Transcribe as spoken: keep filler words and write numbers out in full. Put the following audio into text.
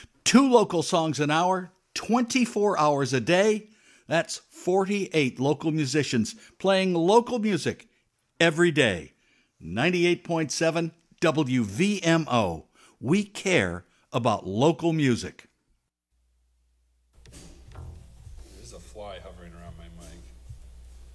Two local songs an hour, twenty-four hours a day. That's forty-eight local musicians playing local music every day. ninety-eight point seven W V M O. We care about local music.